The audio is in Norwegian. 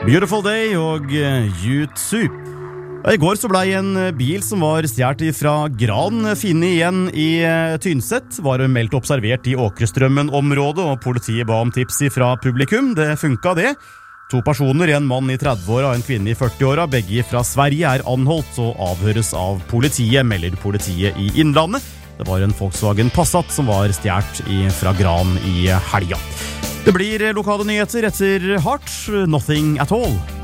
Beautiful Day og U2. I går så ble en bil som var stjert fra Gran finnet igjen i Tynset. Var meldt observert i Åkrestrømmen-området, og politiet ba om tips fra publikum. Det funka det. 2 personer, en mann i 30-åra og en kvinne i 40-åra, begge fra Sverige, er anholdt og avhøres av politiet, melder politiet i Innlandet. Det var en Volkswagen Passat som var stjert fra Gran i helga. Det blir lokale nyheter etter Heart, Nothing at All.